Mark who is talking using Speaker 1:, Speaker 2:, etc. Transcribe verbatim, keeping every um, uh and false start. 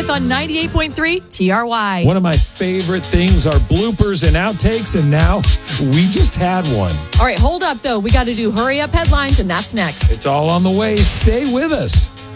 Speaker 1: on ninety-eight point three T R Y.
Speaker 2: One of my favorite things are bloopers and outtakes, and now we just had one.
Speaker 1: All right, hold up, though. We got to do hurry up headlines, and that's next.
Speaker 2: It's all on the way. Stay with us.